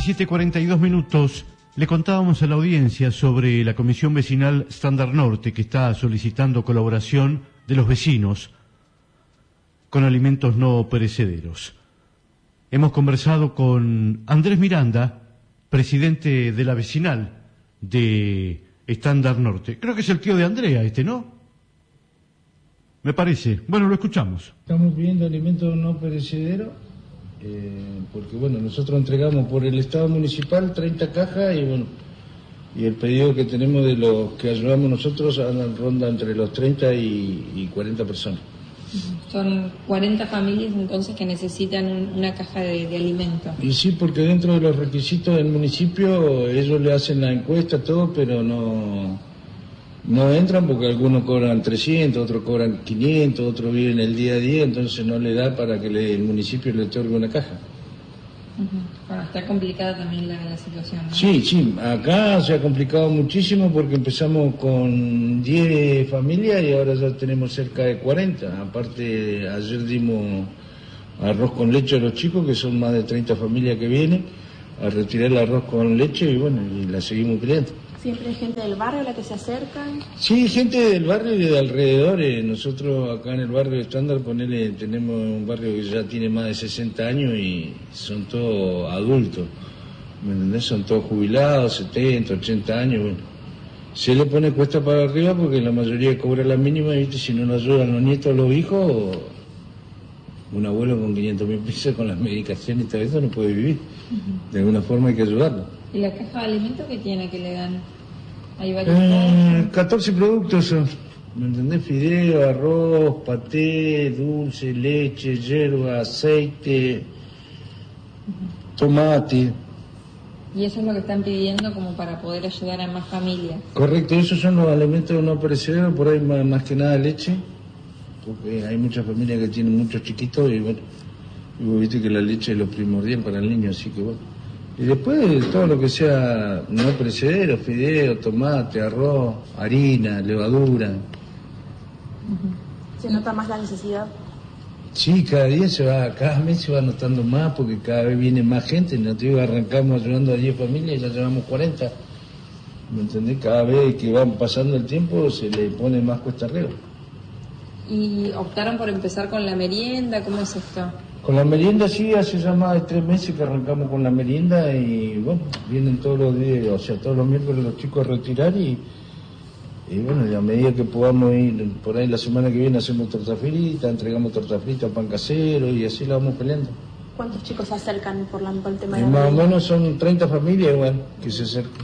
17:42. Le contábamos a la audiencia sobre la Comisión Vecinal Estándar Norte, que está solicitando colaboración de los vecinos con alimentos no perecederos. Hemos conversado con Andrés Miranda, presidente de la vecinal de Estándar Norte. Creo que es el tío de Andrea, ¿no? Me parece. Bueno, lo escuchamos. Estamos pidiendo alimentos no perecederos, porque bueno, nosotros entregamos por el Estado municipal 30 cajas y el pedido que tenemos de los que ayudamos nosotros ronda entre los 30 y 40 personas. Son 40 familias entonces que necesitan una caja de alimentos. Y sí, porque dentro de los requisitos del municipio ellos le hacen la encuesta, todo, pero no entran porque algunos cobran 300, otros cobran 500, otros viven el día a día, entonces no le da para que el municipio le otorgue una caja. Bueno, está complicada también la situación, ¿no? Sí, acá se ha complicado muchísimo porque empezamos con 10 familias y ahora ya tenemos cerca de 40. Aparte, ayer dimos arroz con leche a los chicos, que son más de 30 familias que vienen a retirar el arroz con leche y bueno, y la seguimos pidiendo. ¿Siempre hay gente del barrio a la que se acercan? Sí, gente del barrio y de alrededores. Nosotros acá en el barrio Estándar, tenemos un barrio que ya tiene más de 60 años y son todos adultos, ¿me entendés? Son todos jubilados, 70, 80 años, bueno. Se le pone cuesta para arriba porque la mayoría cobra la mínima, ¿viste? Si no nos ayudan los nietos o los hijos, un abuelo con 500.000 pesos con las medicaciones y todo eso no puede vivir. De alguna forma hay que ayudarlo. ¿Y la caja de alimentos que tiene que le dan? Hay varios 14 productos son, ¿me entendés? Fideo, arroz, paté, dulce, leche, yerba, aceite, tomate. ¿Y eso es lo que están pidiendo como para poder ayudar a más familias? Correcto, esos son los alimentos no perecederos, por ahí más que nada leche, porque hay muchas familias que tienen muchos chiquitos y bueno, y vos viste que la leche es lo primordial para el niño, así que bueno. Y después todo lo que sea no perecedero, fideo, tomate, arroz, harina, levadura. ¿Se nota más la necesidad? Sí, cada mes se va notando más porque cada vez viene más gente. No te digo, arrancamos ayudando a 10 familias y ya llevamos 40. ¿Me entendés? Cada vez que van pasando el tiempo se le pone más cuesta arriba. ¿Y optaron por empezar con la merienda? ¿Cómo es esto? Con la merienda sí, hace ya más de 3 meses que arrancamos con la merienda y bueno, vienen todos los días, o sea, todos los miércoles los chicos a retirar y bueno, y a medida que podamos ir, por ahí la semana que viene hacemos torta frita, entregamos torta frita, pan casero y así la vamos peleando. ¿Cuántos chicos se acercan por el tema de la Más o merienda? menos son 30 familias igual que se acercan.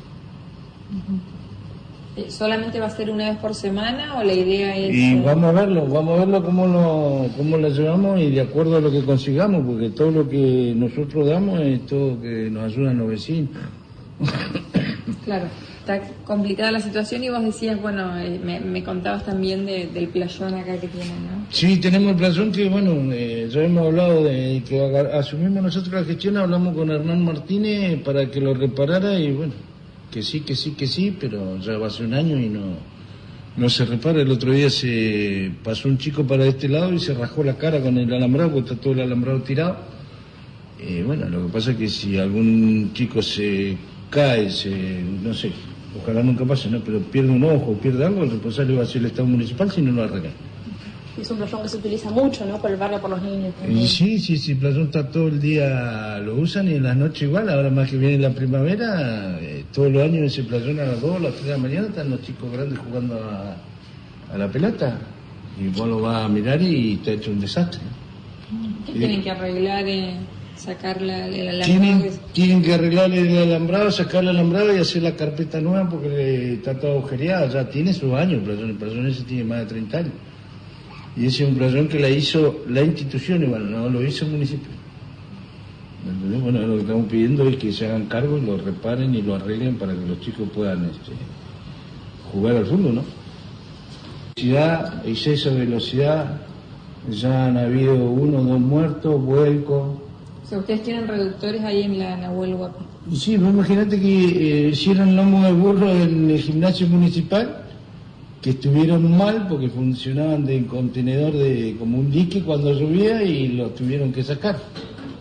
¿Solamente va a ser una vez por semana o la idea es...? Y vamos a verlo cómo la llevamos y de acuerdo a lo que consigamos, porque todo lo que nosotros damos es todo que nos ayudan los vecinos. Claro, está complicada la situación y vos decías, bueno, me contabas también del playón acá que tienen, ¿no? Sí, tenemos el playón que, bueno, ya hemos hablado de que asumimos nosotros la gestión, hablamos con Hernán Martínez para que lo reparara y bueno, que sí, pero ya va hace un año y no se repara. El otro día se pasó un chico para este lado y se rajó la cara con el alambrado, porque está todo el alambrado tirado. Bueno, lo que pasa es que si algún chico se cae, no sé, ojalá nunca pase, ¿no? Pero pierde un ojo, pierde algo, el responsable va a ser el Estado municipal si no lo arregla. Es un playón que se utiliza mucho, ¿no? Por el barrio, por los niños. Y sí, el playón está todo el día, lo usan y en las noches igual, ahora más que viene la primavera, todos los años ese playón a las 2, a las 3 de la mañana están los chicos grandes jugando a la pelota y vos lo vas a mirar y está hecho un desastre. ¿Qué tienen que arreglar? Sacar el alambrado. Tienen que arreglar el alambrado, sacar el alambrado y hacer la carpeta nueva porque está toda agujereada, ya tiene sus años el playón ese tiene más de 30 años. Y ese es un playón que la hizo la institución, igual, no lo hizo el municipio. ¿Entendés? Bueno, lo que estamos pidiendo es que se hagan cargo y lo reparen y lo arreglen para que los chicos puedan jugar al fútbol, ¿no? Velocidad, exceso de velocidad, ya han habido 1 o 2 muertos, vuelcos. O sea, ustedes tienen reductores ahí en la Nahuel Huapi. Sí, vos imagínate que hicieron lomo de burro en el gimnasio municipal, que estuvieron mal porque funcionaban de contenedor como un dique cuando llovía y los tuvieron que sacar.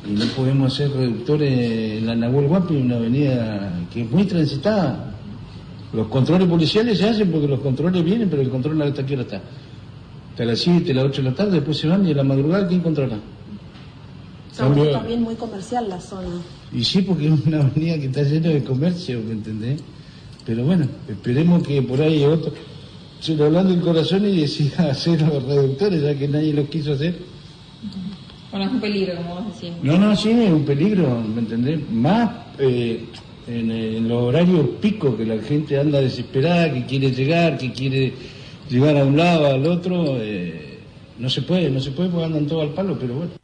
Y no podemos hacer reductores en la Nahuel Huapi, una avenida que es muy transitada. Los controles policiales se hacen porque los controles vienen, pero el control hasta qué hora está. Hasta las 7, las 8 de la tarde, después se van y a la madrugada, ¿quién controla? Es también muy comercial la zona. Y sí, porque es una avenida que está llena de comercio, ¿me entendés? Pero bueno, esperemos que por ahí otro se lo hablando el corazón y decida hacer los reductores, ya que nadie los quiso hacer. Bueno, es un peligro, como vos decís. No, sí, es un peligro, ¿me entendés? Más en los horarios picos, que la gente anda desesperada, que quiere llegar a un lado, al otro, no se puede porque andan todos al palo, pero bueno.